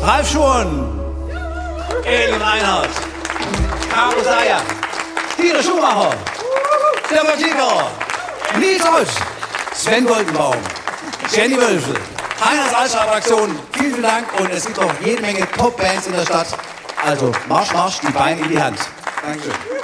Ralf Schuhen, Elin Reinhardt, Caro Saya, Tine Schumacher, Stefan Kieker, Nils Osch, Sven Goldenbaum, Jenny Wölfel, Heiners Altstadtaktion. Vielen Dank und es gibt noch jede Menge Top-Bands in der Stadt. Also Marsch, Marsch, die Beine in die Hand. Dankeschön.